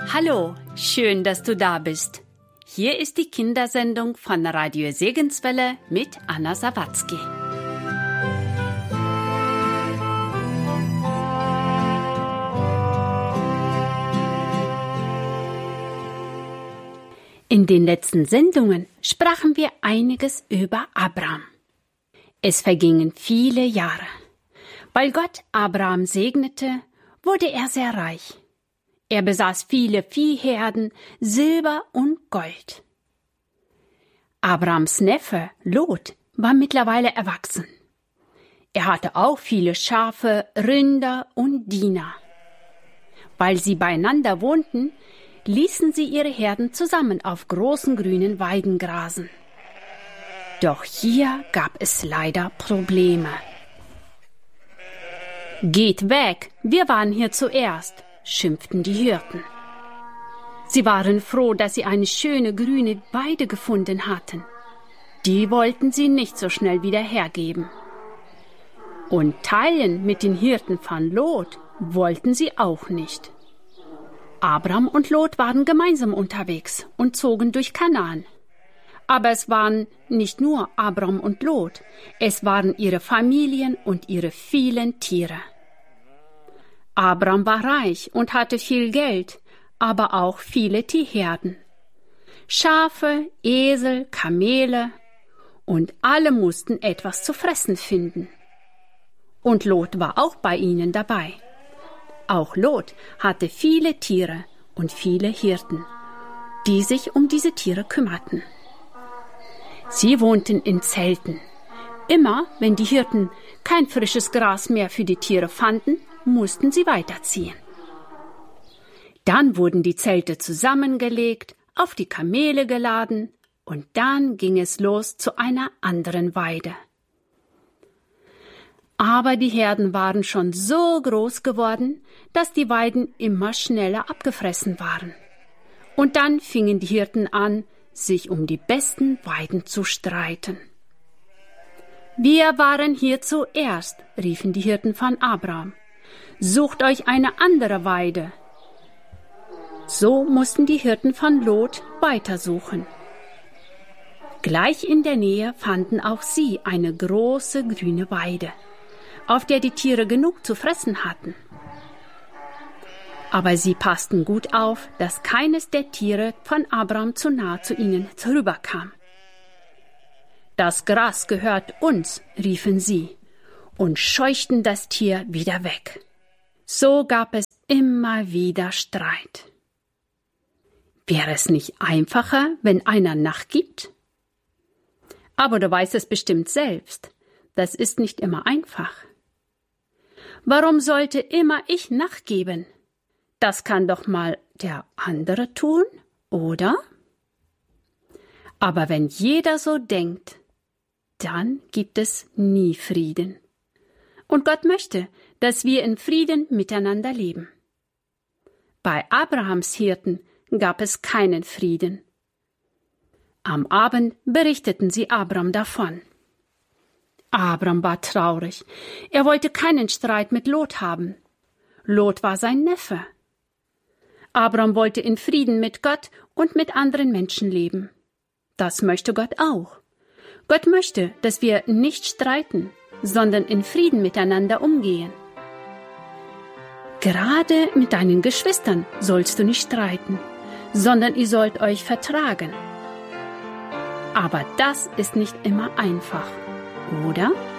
Hallo, schön, dass du da bist. Hier ist die Kindersendung von Radio Segenswelle mit Anna Sawatzki. In den letzten Sendungen sprachen wir einiges über Abraham. Es vergingen viele Jahre. Weil Gott Abraham segnete, wurde er sehr reich. Er besaß viele Viehherden, Silber und Gold. Abrahams Neffe Lot war mittlerweile erwachsen. Er hatte auch viele Schafe, Rinder und Diener. Weil sie beieinander wohnten, ließen sie ihre Herden zusammen auf großen grünen Weiden grasen. Doch hier gab es leider Probleme. »Geht weg, wir waren hier zuerst«, schimpften die Hirten. Sie waren froh, dass sie eine schöne grüne Weide gefunden hatten. Die wollten sie nicht so schnell wieder hergeben. Und teilen mit den Hirten von Lot wollten sie auch nicht. Abraham und Lot waren gemeinsam unterwegs und zogen durch Kanaan. Aber es waren nicht nur Abraham und Lot, es waren ihre Familien und ihre vielen Tiere. Abraham war reich und hatte viel Geld, aber auch viele Tierherden. Schafe, Esel, Kamele und alle mussten etwas zu fressen finden. Und Lot war auch bei ihnen dabei. Auch Lot hatte viele Tiere und viele Hirten, die sich um diese Tiere kümmerten. Sie wohnten in Zelten. Immer, wenn die Hirten kein frisches Gras mehr für die Tiere fanden, mussten sie weiterziehen. Dann wurden die Zelte zusammengelegt, auf die Kamele geladen und dann ging es los zu einer anderen Weide. Aber die Herden waren schon so groß geworden, dass die Weiden immer schneller abgefressen waren. Und dann fingen die Hirten an, sich um die besten Weiden zu streiten. »Wir waren hier zuerst«, riefen die Hirten von Abraham. »Sucht euch eine andere Weide.« So mussten die Hirten von Lot weitersuchen. Gleich in der Nähe fanden auch sie eine große grüne Weide, auf der die Tiere genug zu fressen hatten. Aber sie passten gut auf, dass keines der Tiere von Abraham zu nah zu ihnen herüberkam. »Das Gras gehört uns«, riefen sie und scheuchten das Tier wieder weg. So gab es immer wieder Streit. Wäre es nicht einfacher, wenn einer nachgibt? Aber du weißt es bestimmt selbst, das ist nicht immer einfach. Warum sollte immer ich nachgeben? Das kann doch mal der andere tun, oder? Aber wenn jeder so denkt, dann gibt es nie Frieden. Und Gott möchte, dass wir in Frieden miteinander leben. Bei Abrahams Hirten gab es keinen Frieden. Am Abend berichteten sie Abraham davon. Abraham war traurig. Er wollte keinen Streit mit Lot haben. Lot war sein Neffe. Abraham wollte in Frieden mit Gott und mit anderen Menschen leben. Das möchte Gott auch. Gott möchte, dass wir nicht streiten, sondern in Frieden miteinander umgehen. Gerade mit deinen Geschwistern sollst du nicht streiten, sondern ihr sollt euch vertragen. Aber das ist nicht immer einfach, oder?